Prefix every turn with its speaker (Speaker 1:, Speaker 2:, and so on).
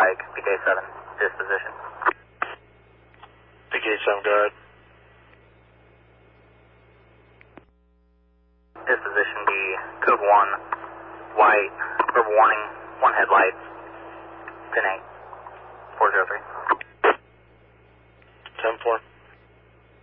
Speaker 1: Pike, PK7, disposition.
Speaker 2: PK7, go ahead.
Speaker 1: Disposition B, code 1, white, verbal warning, 1 headlight, 10-8, 403.
Speaker 2: 10-4.